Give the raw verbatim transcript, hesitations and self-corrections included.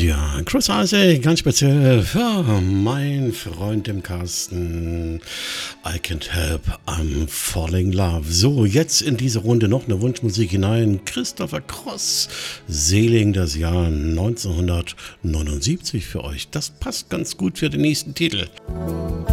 Ja, Chris Isaac, ganz speziell für mein Freund im Carsten. I can't help, I'm falling love. So, jetzt in diese Runde noch eine Wunschmusik hinein. Christopher Cross, Seeling, das Jahr neunzehnhundertneunundsiebzig für euch. Das passt ganz gut für den nächsten Titel.